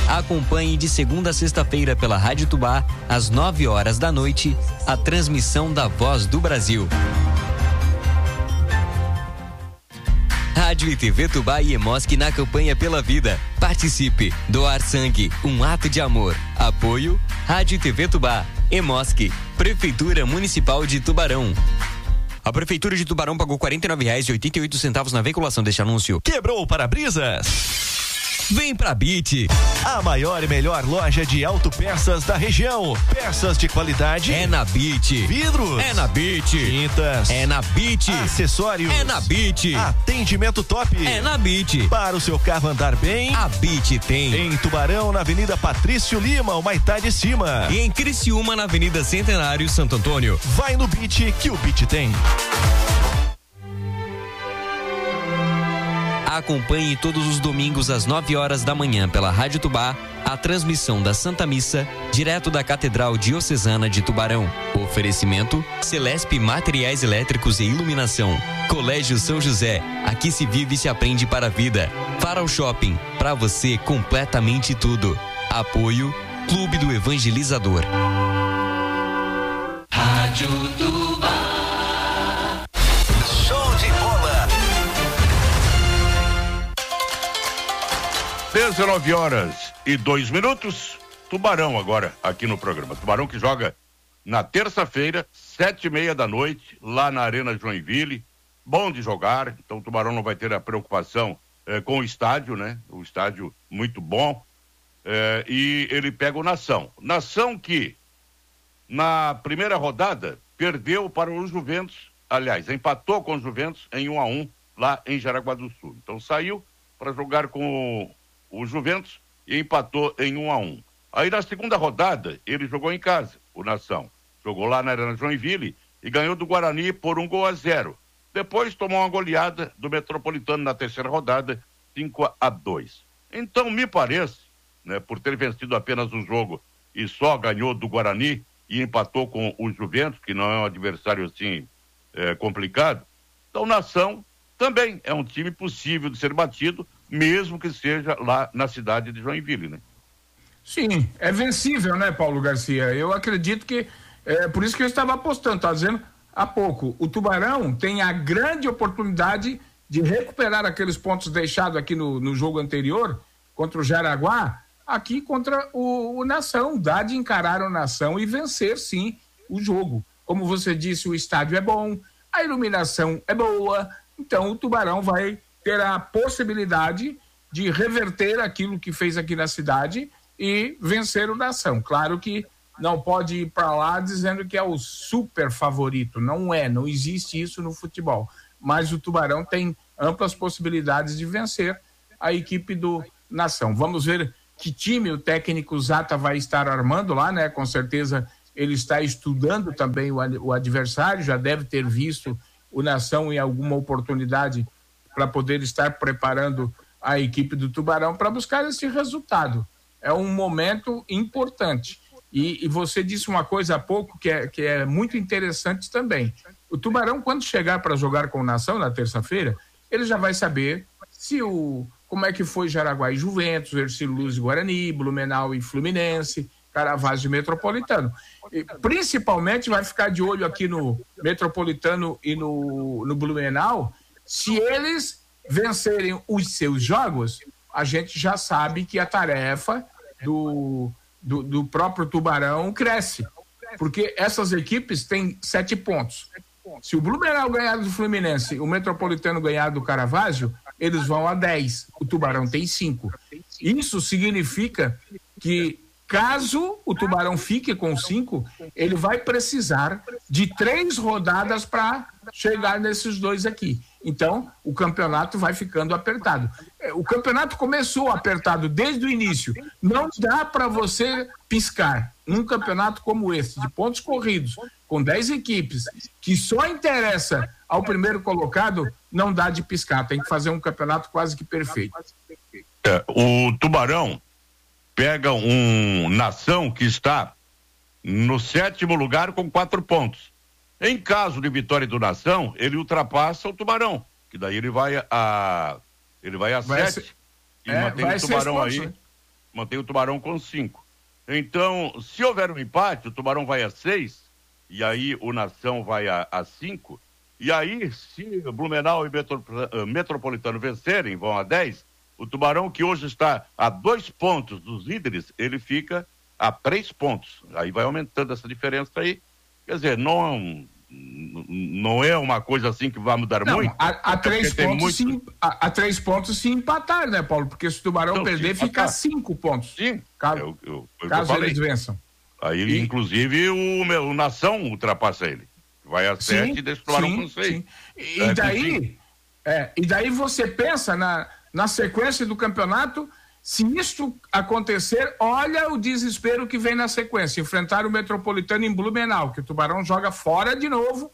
Acompanhe de segunda a sexta-feira pela Rádio Tubá, às 9h da noite, a transmissão da Voz do Brasil. Rádio e TV Tubá e Emosc na campanha pela vida. Participe. Doar sangue, um ato de amor. Apoio Rádio e TV Tubá, Emosc, Prefeitura Municipal de Tubarão. A Prefeitura de Tubarão pagou R$ 49,88 na veiculação deste anúncio. Quebrou o para-brisas? Vem pra BIT, a maior e melhor loja de autopeças da região. Peças de qualidade é na BIT. Vidros é na BIT. Tintas é na BIT. Acessórios é na BIT. Atendimento top é na BIT. Para o seu carro andar bem, a BIT tem. Em Tubarão, na Avenida Patrício Lima, Humaitá de Cima. E em Criciúma, na Avenida Centenário, Santo Antônio. Vai no BIT que o BIT tem. Acompanhe todos os domingos às 9h da manhã pela Rádio Tubá a transmissão da Santa Missa direto da Catedral Diocesana de Tubarão. Oferecimento Celesp Materiais Elétricos e Iluminação. Colégio São José, aqui se vive e se aprende para a vida. Farol Shopping, para você completamente tudo. Apoio Clube do Evangelizador. Rádio Tubá. 19h02. Tubarão agora aqui no programa. Tubarão que joga na terça-feira, 7h30 da noite, lá na Arena Joinville. Bom de jogar, então o Tubarão não vai ter a preocupação com o estádio, né? O estádio muito bom. E ele pega o Nação. Nação que, na primeira rodada, perdeu para o Juventus. Aliás, empatou com o Juventus em 1-1 lá em Jaraguá do Sul. Então saiu para jogar com o Juventus e empatou em 1-1. Aí na segunda rodada, ele jogou em casa, o Nação. Jogou lá na Arena Joinville e ganhou do Guarani por 1-0. Depois tomou uma goleada do Metropolitano na terceira rodada, 5-2. Então me parece, né, por ter vencido apenas um jogo e só ganhou do Guarani e empatou com o Juventus, que não é um adversário assim complicado, então Nação também é um time possível de ser batido, mesmo que seja lá na cidade de Joinville, né? Sim, é vencível, né, Paulo Garcia? Eu acredito que, por isso que eu estava apostando, estava dizendo há pouco, o Tubarão tem a grande oportunidade de recuperar aqueles pontos deixados aqui no jogo anterior, contra o Jaraguá, aqui contra o Nação, dá de encarar o Nação e vencer, sim, o jogo. Como você disse, o estádio é bom, a iluminação é boa, então o Tubarão vai ter a possibilidade de reverter aquilo que fez aqui na cidade e vencer o Nação. Claro que não pode ir para lá dizendo que é o super favorito, não existe isso no futebol, mas o Tubarão tem amplas possibilidades de vencer a equipe do Nação. Vamos ver que time o técnico Zata vai estar armando lá, né? Com certeza ele está estudando também o adversário, já deve ter visto o Nação em alguma oportunidade para poder estar preparando a equipe do Tubarão para buscar esse resultado. É um momento importante. E você disse uma coisa há pouco que é muito interessante também. O Tubarão, quando chegar para jogar com o Nação na terça-feira, ele já vai saber como é que foi Jaraguá e Juventus, Ercílio Luz e Guarani, Blumenau e Fluminense, Caravaggio e Metropolitano. E, principalmente vai ficar de olho aqui no Metropolitano e no Blumenau. Se eles vencerem os seus jogos, a gente já sabe que a tarefa do próprio Tubarão cresce, porque essas equipes têm 7 pontos. Se o Blumenau ganhar do Fluminense, o Metropolitano ganhar do Caravaggio, eles vão a 10, o Tubarão tem 5. Isso significa que, caso o Tubarão fique com 5, ele vai precisar de 3 rodadas para chegar nesses 2 aqui. Então, o campeonato vai ficando apertado. O campeonato começou apertado desde o início. Não dá para você piscar num campeonato como esse, de pontos corridos, com 10 equipes, que só interessa ao primeiro colocado, não dá de piscar. Tem que fazer um campeonato quase que perfeito. O Tubarão pega um Nação que está no 7º lugar com 4 pontos. Em caso de vitória do Nação, ele ultrapassa o Tubarão, que daí ele vai a 7 e mantém o Tubarão pontos, aí. Né? mantém o Tubarão com 5. Então, se houver um empate, o Tubarão vai a 6, e aí o Nação vai a 5, e aí, se Blumenau e Metropolitano vencerem, vão a 10, o Tubarão, que hoje está a 2 pontos dos líderes, ele fica a 3 pontos. Aí vai aumentando essa diferença aí. Quer dizer, não é uma coisa assim que vai mudar muito. A 3 pontos se empatar, né, Paulo? Porque se o Tubarão perder, fica a 5 pontos. Sim, caso eles vençam. Aí, inclusive, o Nação ultrapassa ele. Vai a 7 e deixa o Tubarão com 6. E daí você pensa na sequência do campeonato, se isto acontecer, olha o desespero que vem na sequência. Enfrentar o Metropolitano em Blumenau, que o Tubarão joga fora de novo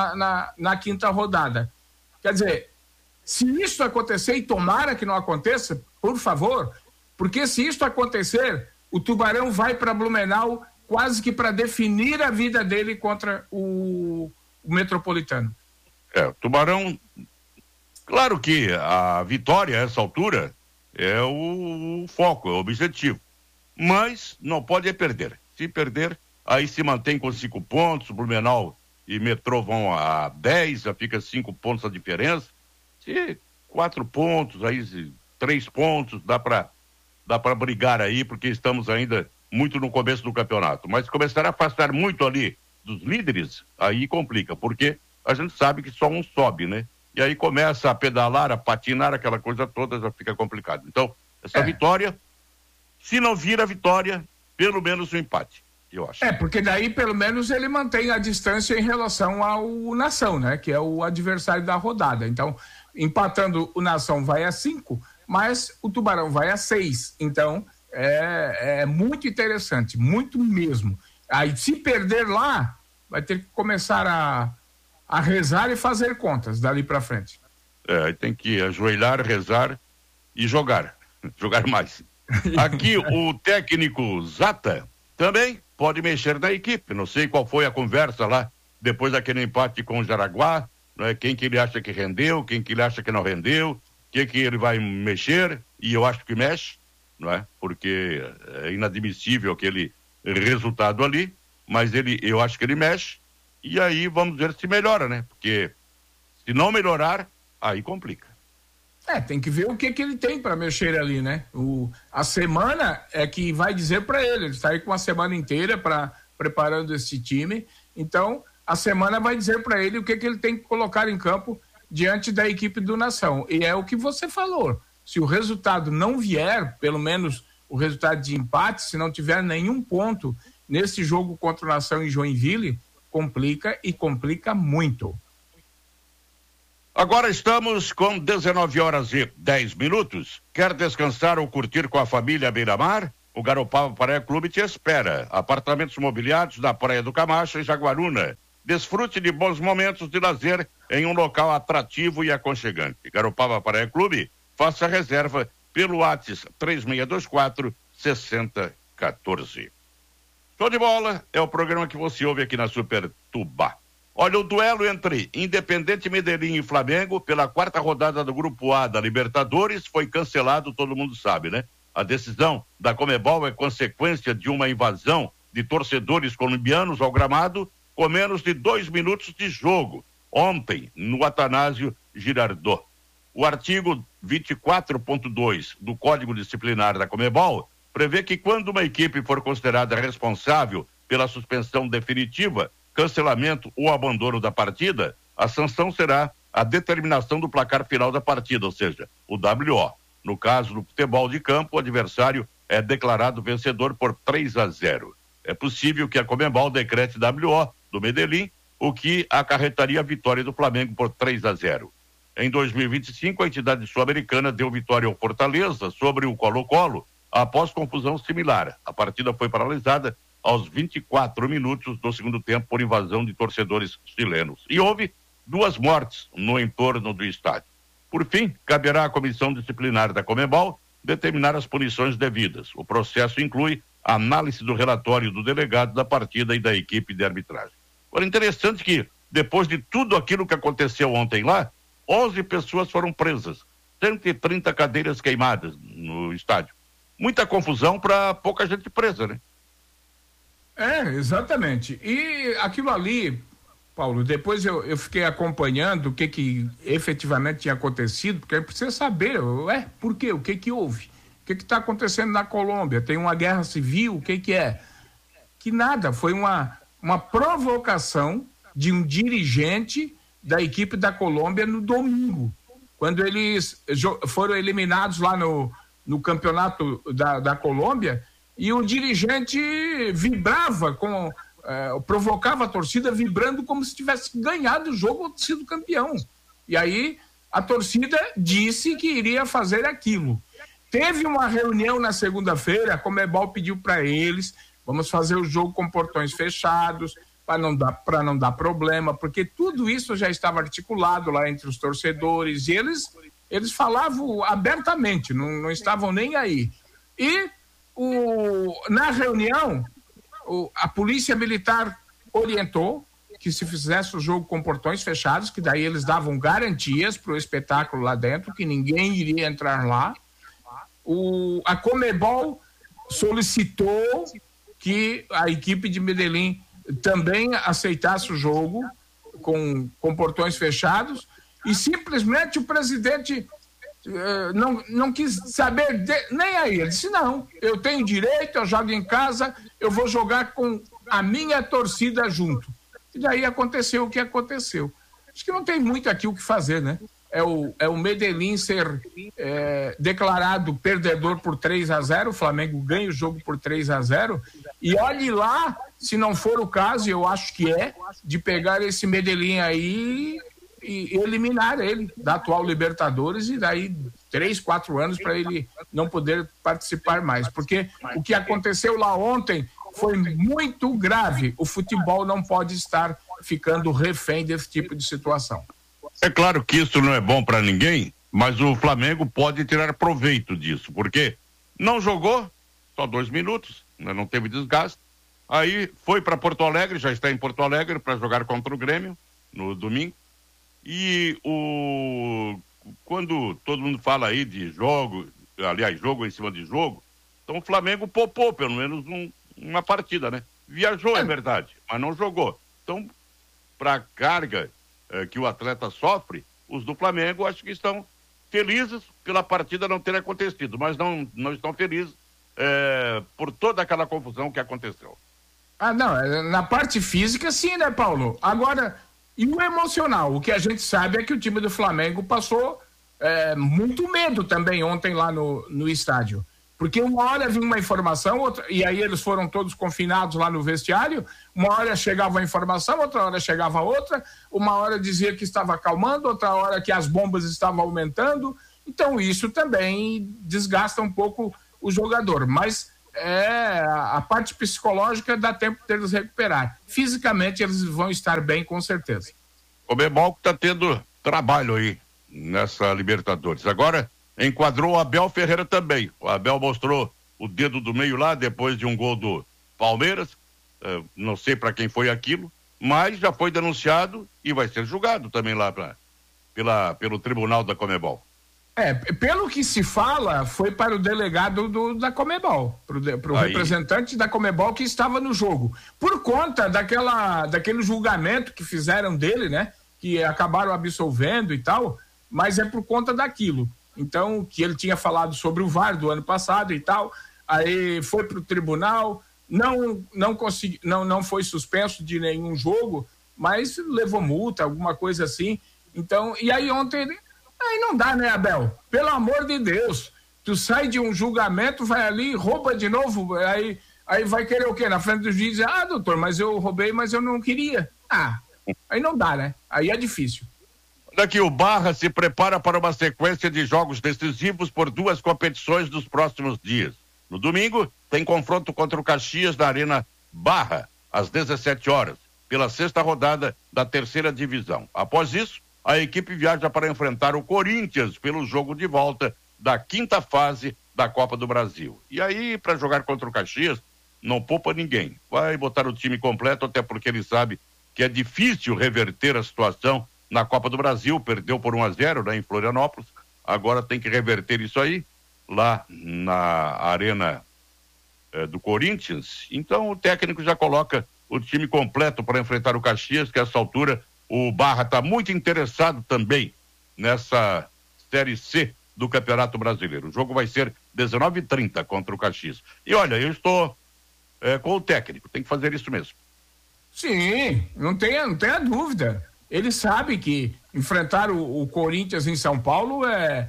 na quinta rodada. Quer dizer, se isso acontecer, e tomara que não aconteça, por favor, porque se isso acontecer, o Tubarão vai para Blumenau quase que para definir a vida dele contra o Metropolitano. O Tubarão, claro que a vitória a essa altura é o foco, é o objetivo, mas não pode perder. Se perder, aí se mantém com 5 pontos, o Blumenau e Metrô vão a 10, já fica 5 pontos a diferença. Se 4 pontos, aí 3 pontos, dá para brigar aí, porque estamos ainda muito no começo do campeonato, mas começar a afastar muito ali dos líderes, aí complica, porque a gente sabe que só um sobe, né? E aí começa a pedalar, a patinar, aquela coisa toda, já fica complicado. Então, essa vitória, se não vira vitória, pelo menos um empate, eu acho. Porque daí pelo menos ele mantém a distância em relação ao Nação, né? Que é o adversário da rodada. Então, empatando, o Nação vai a 5, mas o Tubarão vai a 6. Então, é muito interessante, muito mesmo. Aí, se perder lá, vai ter que começar a rezar e fazer contas dali para frente. Aí tem que ajoelhar, rezar e jogar mais. Aqui o técnico Zata também pode mexer na equipe. Não sei qual foi a conversa lá depois daquele empate com o Jaraguá, né? Quem que ele acha que rendeu, quem que ele acha que não rendeu, o que ele vai mexer, e eu acho que mexe, não é? Porque é inadmissível aquele resultado ali, mas eu acho que ele mexe, e aí vamos ver se melhora, né? Porque se não melhorar, aí complica. Tem que ver o que ele tem para mexer ali, né? A semana é que vai dizer para ele está aí com uma semana inteira preparando esse time, então a semana vai dizer para ele o que ele tem que colocar em campo diante da equipe do Nação, e é o que você falou, se o resultado não vier, pelo menos o resultado de empate, se não tiver nenhum ponto nesse jogo contra o Nação em Joinville, complica e complica muito. Agora estamos com 19h10. Quer descansar ou curtir com a família Beira-Mar? O Garopaba Praia Clube te espera. Apartamentos mobiliados na Praia do Camacho, em Jaguaruna. Desfrute de bons momentos de lazer em um local atrativo e aconchegante. Garopaba Praia Clube, faça reserva pelo WhatsApp 3624-6014. Show de bola é o programa que você ouve aqui na Super Tubá. Olha, o duelo entre Independente Medellín e Flamengo pela 4ª rodada do Grupo A da Libertadores foi cancelado, todo mundo sabe, né? A decisão da Conmebol é consequência de uma invasão de torcedores colombianos ao gramado com menos de 2 minutos de jogo, ontem, no Atanásio Girardot. O artigo 24.2 do Código Disciplinar da Conmebol prevê que quando uma equipe for considerada responsável pela suspensão definitiva, cancelamento ou abandono da partida, a sanção será a determinação do placar final da partida, ou seja, o WO. No caso do futebol de campo, o adversário é declarado vencedor por 3-0. É possível que a Conmebol decrete WO do Medellín, o que acarretaria a vitória do Flamengo por 3-0. Em 2025, a entidade sul-americana deu vitória ao Fortaleza sobre o Colo-Colo após confusão similar. A partida foi paralisada aos 24 minutos do segundo tempo por invasão de torcedores chilenos. E houve 2 mortes no entorno do estádio. Por fim, caberá à comissão disciplinar da Conmebol determinar as punições devidas. O processo inclui a análise do relatório do delegado da partida e da equipe de arbitragem. Agora, interessante que, depois de tudo aquilo que aconteceu ontem lá, 11 pessoas foram presas, 130 cadeiras queimadas no estádio. muita confusão para pouca gente presa, né? Exatamente. E aquilo ali, Paulo, depois eu fiquei acompanhando o que efetivamente tinha acontecido, porque eu preciso saber, por quê? O que houve? O que está acontecendo na Colômbia? Tem uma guerra civil? O que é? Que nada, foi uma provocação de um dirigente da equipe da Colômbia no domingo, quando eles foram eliminados lá no campeonato da Colômbia, e o dirigente vibrava, provocava a torcida vibrando como se tivesse ganhado o jogo ou sido campeão. E aí a torcida disse que iria fazer aquilo. Teve uma reunião na segunda-feira, a Conmebol pediu para eles, vamos fazer o jogo com portões fechados, para não dar problema, porque tudo isso já estava articulado lá entre os torcedores, e eles falavam abertamente, não estavam nem aí. E na reunião, a polícia militar orientou que se fizesse o jogo com portões fechados, que daí eles davam garantias para o espetáculo lá dentro, que ninguém iria entrar lá. A Conmebol solicitou que a equipe de Medellín também aceitasse o jogo com portões fechados, e simplesmente o presidente não quis saber nem aí. Ele disse: não, eu tenho direito, eu jogo em casa, eu vou jogar com a minha torcida junto. E daí aconteceu o que aconteceu. Acho que não tem muito aqui o que fazer, né? É o Medellín ser declarado perdedor por 3-0, o Flamengo ganha o jogo por 3-0, e olhe lá, se não for o caso, eu acho que de pegar esse Medellín aí e eliminar ele da atual Libertadores, e daí 3-4 anos para ele não poder participar mais, porque o que aconteceu lá ontem foi muito grave. O futebol não pode estar ficando refém desse tipo de situação. É claro que isso não é bom para ninguém, mas o Flamengo pode tirar proveito disso, porque não jogou, só 2 minutos, não teve desgaste, aí foi para Porto Alegre, já está em Porto Alegre para jogar contra o Grêmio no domingo, e quando todo mundo fala aí de jogo, aliás, jogo em cima de jogo, então o Flamengo poupou pelo menos uma partida, né? Viajou, é verdade, mas não jogou. Então, para a carga que o atleta sofre, os do Flamengo acho que estão felizes pela partida não ter acontecido, mas não estão felizes por toda aquela confusão que aconteceu. Não, na parte física sim, né, Paulo? Agora, e o emocional? O que a gente sabe é que o time do Flamengo passou muito medo também ontem lá no estádio. Porque uma hora vinha uma informação, e aí eles foram todos confinados lá no vestiário, uma hora chegava a informação, outra hora chegava outra, uma hora dizia que estava acalmando, outra hora que as bombas estavam aumentando. Então isso também desgasta um pouco o jogador, mas a parte psicológica dá tempo deles recuperar. Fisicamente eles vão estar bem, com certeza. O Bebol está tendo trabalho aí nessa Libertadores. Agora enquadrou o Abel Ferreira também. O Abel mostrou o dedo do meio lá, depois de um gol do Palmeiras. Não sei para quem foi aquilo, mas já foi denunciado e vai ser julgado também lá pelo Tribunal da Conmebol. Pelo que se fala, foi para o delegado da Conmebol, para o representante da Conmebol que estava no jogo. Por conta daquele julgamento que fizeram dele, né? Que acabaram absolvendo e tal, mas é por conta daquilo. Então, que ele tinha falado sobre o VAR do ano passado e tal, aí foi para o tribunal, não foi suspenso de nenhum jogo, mas levou multa, alguma coisa assim. Então, e aí ontem, aí não dá, né, Abel? Pelo amor de Deus, tu sai de um julgamento, vai ali, rouba de novo, aí vai querer o quê? Na frente do juiz, doutor, mas eu roubei, mas eu não queria. Aí não dá, né? Aí é difícil. Daqui o Barra se prepara para uma sequência de jogos decisivos por 2 competições nos próximos dias. No domingo, tem confronto contra o Caxias na Arena Barra, às 17 horas, pela 6ª rodada da 3ª divisão. Após isso, a equipe viaja para enfrentar o Corinthians pelo jogo de volta da 5ª fase da Copa do Brasil. E aí, para jogar contra o Caxias, não poupa ninguém. Vai botar o time completo, até porque ele sabe que é difícil reverter a situação na Copa do Brasil. Perdeu por 1-0, né, em Florianópolis. Agora tem que reverter isso aí. lá na Arena do Corinthians. Então o técnico já coloca o time completo para enfrentar o Caxias, que a essa altura o Barra está muito interessado também nessa Série C do Campeonato Brasileiro. O jogo vai ser 19h30 contra o Caxias. E olha, eu estou com o técnico, tem que fazer isso mesmo. Sim, não tenha dúvida. Ele sabe que enfrentar o Corinthians em São Paulo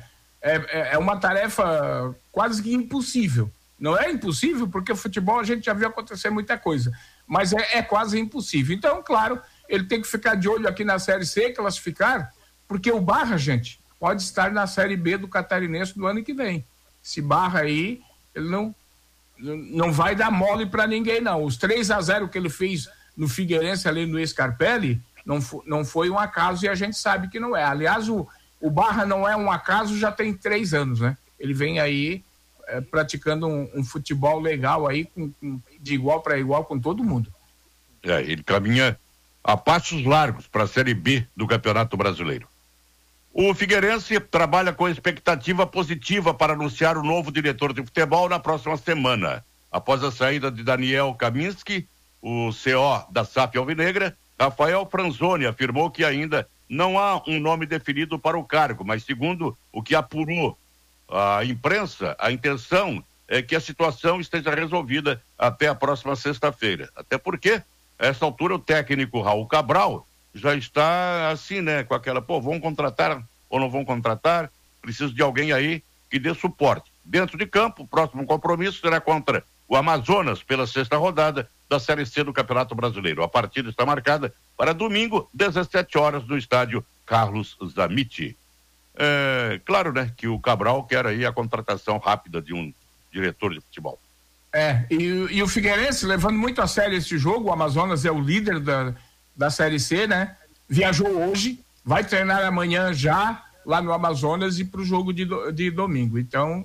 é uma tarefa quase que impossível. Não é impossível, porque o futebol a gente já viu acontecer muita coisa, mas é quase impossível. Então, claro, ele tem que ficar de olho aqui na Série C, classificar, porque o Barra, gente, pode estar na Série B do Catarinense do ano que vem. Esse Barra aí, ele não vai dar mole para ninguém, não. Os 3-0 que ele fez no Figueirense ali no Scarpelli não foi um acaso, e a gente sabe que não é. Aliás, o Barra não é um acaso, já tem 3 anos, né? Ele vem aí praticando um futebol legal aí, de igual para igual com todo mundo. Ele caminha a passos largos para a Série B do Campeonato Brasileiro. O Figueirense trabalha com expectativa positiva para anunciar o novo diretor de futebol na próxima semana. Após a saída de Daniel Kaminski, o CO da SAF Alvinegra, Rafael Franzoni afirmou que ainda não há um nome definido para o cargo, mas segundo o que apurou a imprensa, a intenção é que a situação esteja resolvida até a próxima sexta-feira. Até porque, a essa altura, o técnico Raul Cabral já está assim, né, com aquela, vão contratar ou não vão contratar? Preciso de alguém aí que dê suporte. Dentro de campo, o próximo compromisso será contra o Amazonas pela 6ª rodada da Série C do Campeonato Brasileiro. A partida está marcada para domingo, 17 horas, no estádio Carlos Zamiti. Claro, né, que o Cabral quer aí a contratação rápida de um diretor de futebol. E o Figueirense, levando muito a sério esse jogo, o Amazonas é o líder da Série C, né? Viajou hoje, vai treinar amanhã já lá no Amazonas e para o jogo de domingo. Então,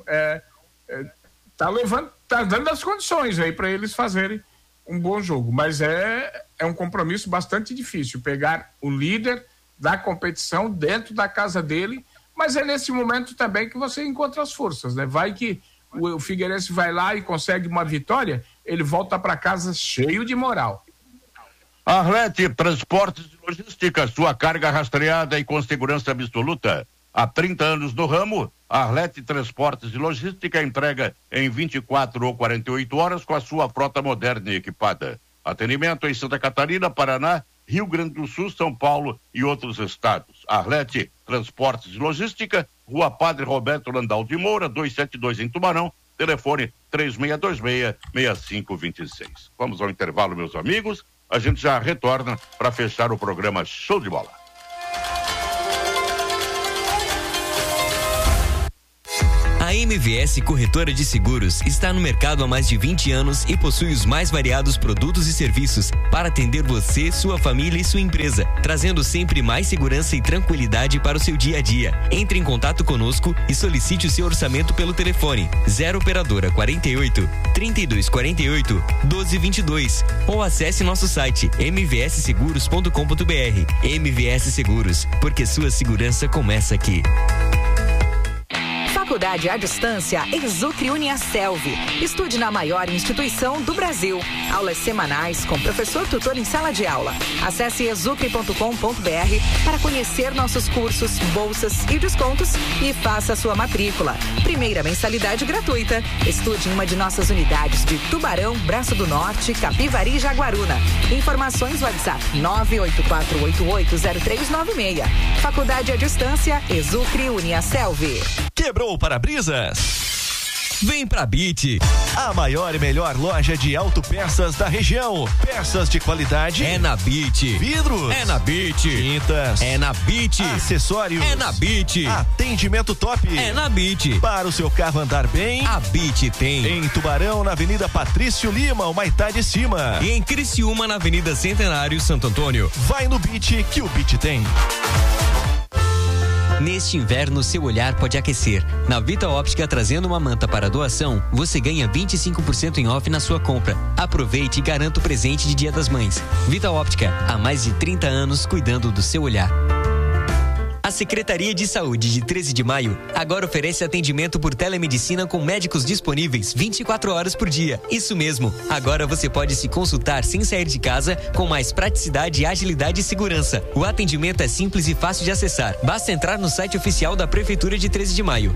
tá dando as condições aí para eles fazerem um bom jogo, mas é um compromisso bastante difícil, pegar o líder da competição dentro da casa dele, mas é nesse momento também que você encontra as forças, né? Vai que o Figueirense vai lá e consegue uma vitória, ele volta para casa cheio de moral. Arlete Transportes e Logística, sua carga rastreada e com segurança absoluta. Há 30 anos no ramo, a Arlete Transportes e Logística entrega em 24 ou 48 horas com a sua frota moderna e equipada. Atendimento em Santa Catarina, Paraná, Rio Grande do Sul, São Paulo e outros estados. Arlete Transportes e Logística, Rua Padre Roberto Landau de Moura, 272 em Tubarão, telefone 3626-6526. Vamos ao intervalo, meus amigos. A gente já retorna para fechar o programa Show de Bola. A MVS Corretora de Seguros está no mercado há mais de 20 anos e possui os mais variados produtos e serviços para atender você, sua família e sua empresa, trazendo sempre mais segurança e tranquilidade para o seu dia a dia. Entre em contato conosco e solicite o seu orçamento pelo telefone 0 operadora 48 3248 1222 ou acesse nosso site mvsseguros.com.br. MVS Seguros, porque sua segurança começa aqui. Faculdade à Distância Exucre Uniaselv. Estude na maior instituição do Brasil. Aulas semanais com professor tutor em sala de aula. Acesse exucre.com.br para conhecer nossos cursos, bolsas e descontos e faça sua matrícula. Primeira mensalidade gratuita. Estude em uma de nossas unidades de Tubarão, Braço do Norte, Capivari e Jaguaruna. Informações WhatsApp 984880396. Faculdade à Distância Exucre Uniaselv. Quebrou o para-brisas? Vem pra BIT. A maior e melhor loja de autopeças da região. Peças de qualidade é na BIT. Vidros é na BIT. Tintas é na BIT. Acessórios é na BIT. Atendimento top é na BIT. Para o seu carro andar bem, a BIT tem. Em Tubarão, na Avenida Patrício Lima, Humaitá de Cima. E em Criciúma, na Avenida Centenário, Santo Antônio. Vai no BIT que o BIT tem. Neste inverno, seu olhar pode aquecer. Na Vita Óptica, trazendo uma manta para doação, você ganha 25% em off na sua compra. Aproveite e garanta o presente de Dia das Mães. Vita Óptica, há mais de 30 anos cuidando do seu olhar. A Secretaria de Saúde de 13 de Maio agora oferece atendimento por telemedicina com médicos disponíveis 24 horas por dia. Isso mesmo, agora você pode se consultar sem sair de casa com mais praticidade, agilidade e segurança. O atendimento é simples e fácil de acessar. Basta entrar no site oficial da Prefeitura de 13 de Maio,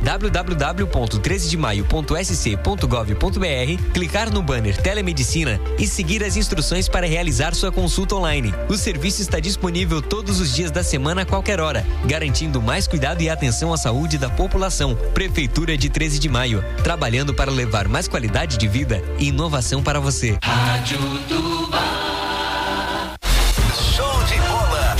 www.13demaio.sc.gov.br, clicar no banner Telemedicina e seguir as instruções para realizar sua consulta online. O serviço está disponível todos os dias da semana a qualquer hora, garantindo mais cuidado e atenção à saúde da população. Prefeitura de 13 de Maio, trabalhando para levar mais qualidade de vida e inovação para você. Rádio Tubá. Show de bola.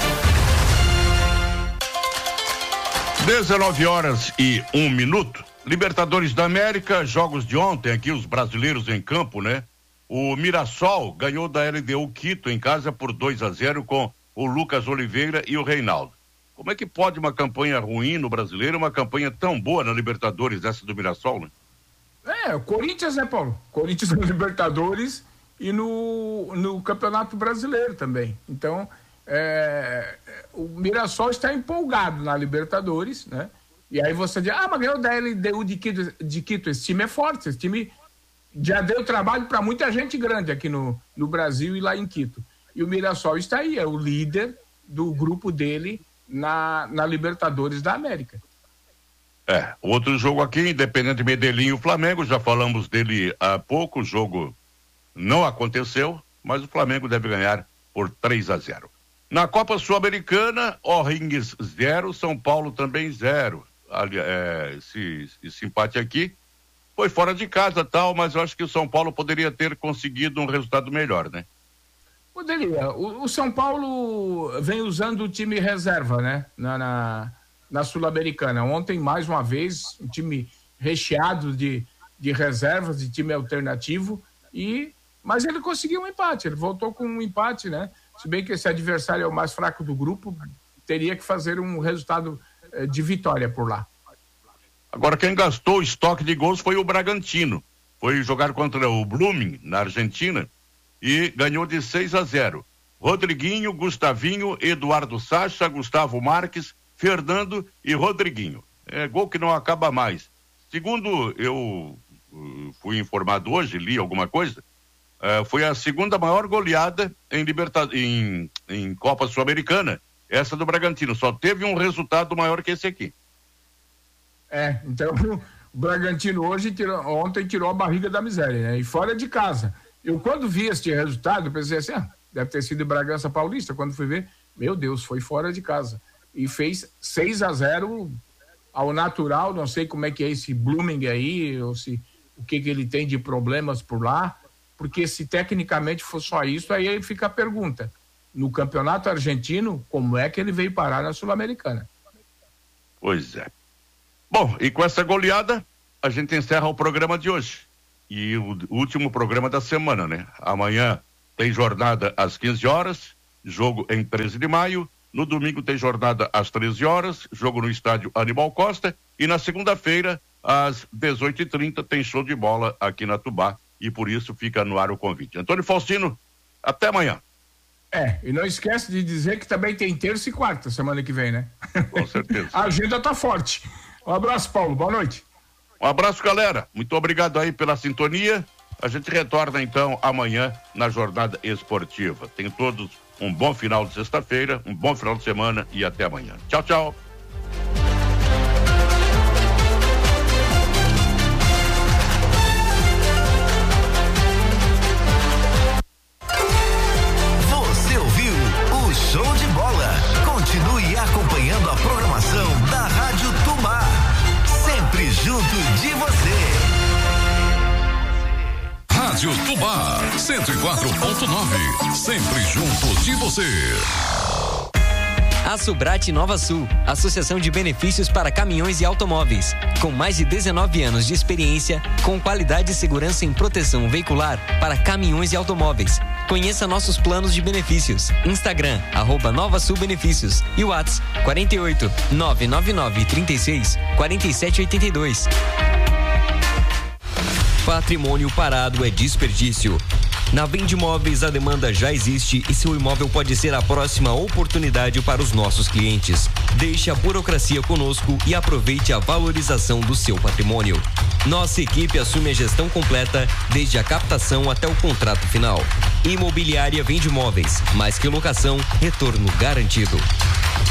19h01. Libertadores da América, jogos de ontem aqui, os brasileiros em campo, né? O Mirassol ganhou da LDU Quito em casa por 2-0 com o Lucas Oliveira e o Reinaldo. Como é que pode uma campanha ruim no Brasileiro, uma campanha tão boa na Libertadores, essa do Mirassol, né? O Corinthians, né, Paulo? Corinthians na Libertadores e no Campeonato Brasileiro também. Então, o Mirassol está empolgado na Libertadores, né? E aí você diz, mas ganhou da LDU de Quito. Esse time é forte, esse time já deu trabalho para muita gente grande aqui no Brasil e lá em Quito. E o Mirassol está aí, é o líder do grupo dele na Libertadores da América. Outro jogo aqui, Independente Medellín e o Flamengo, já falamos dele há pouco, o jogo não aconteceu, mas o Flamengo deve ganhar por 3-0. Na Copa Sul-Americana, O'Higgins 0, São Paulo também 0. Esse empate aqui foi fora de casa tal, mas eu acho que o São Paulo poderia ter conseguido um resultado melhor, né? Poderia. O São Paulo vem usando o time reserva, né? Na Sul-Americana. Ontem, mais uma vez, um time recheado de reservas, de time alternativo, mas ele conseguiu um empate, ele voltou com um empate, né? Se bem que esse adversário é o mais fraco do grupo, teria que fazer um resultado de vitória por lá. Agora, quem gastou o estoque de gols foi o Bragantino. Foi jogar contra o Blooming, na Argentina, e ganhou de 6-0. Rodriguinho, Gustavinho, Eduardo Sacha, Gustavo Marques, Fernando e Rodriguinho. Gol que não acaba mais. Segundo eu fui informado hoje, li alguma coisa, foi a segunda maior goleada em Copa Sul-Americana, essa do Bragantino. Só teve um resultado maior que esse aqui. Então o Bragantino ontem tirou a barriga da miséria, né? E fora de casa. Eu, quando vi este resultado, pensei assim, deve ter sido em Bragança Paulista. Quando fui ver, meu Deus, foi fora de casa. E fez 6-0 ao natural. Não sei como é que é esse Blooming aí, ou o que ele tem de problemas por lá, porque se tecnicamente for só isso, aí fica a pergunta. No Campeonato Argentino, como é que ele veio parar na Sul-Americana? Pois é. Bom, e com essa goleada, a gente encerra o programa de hoje. E o último programa da semana, né? Amanhã tem jornada às 15 horas, jogo em 13 de maio. No domingo tem jornada às 13 horas, jogo no estádio Aníbal Costa. E na segunda-feira, às 18h30, tem show de bola aqui na Tubá. E por isso fica no ar o convite. Antônio Faustino, até amanhã. E não esquece de dizer que também tem terça e quarta semana que vem, né? Com certeza. A agenda tá forte. Um abraço, Paulo. Boa noite. Um abraço, galera. Muito obrigado aí pela sintonia. A gente retorna, então, amanhã na Jornada Esportiva. Tenham todos um bom final de sexta-feira, um bom final de semana e até amanhã. Tchau, tchau. Você ouviu o Show de Bola. Continue acompanhando a programação da Rádio Tubá. Sempre junto de você. Rádio Tubá 104.9. Sempre junto de você. A Subrate Nova Sul, Associação de Benefícios para Caminhões e Automóveis. Com mais de 19 anos de experiência, com qualidade e segurança em proteção veicular para caminhões e automóveis. Conheça nossos planos de benefícios. Instagram, @NovaSulBenefícios. E WhatsApp, 48 999 36 4782. Patrimônio parado é desperdício. Na Vende Imóveis, a demanda já existe e seu imóvel pode ser a próxima oportunidade para os nossos clientes. Deixe a burocracia conosco e aproveite a valorização do seu patrimônio. Nossa equipe assume a gestão completa, desde a captação até o contrato final. Imobiliária Vende Imóveis, mais que locação, retorno garantido.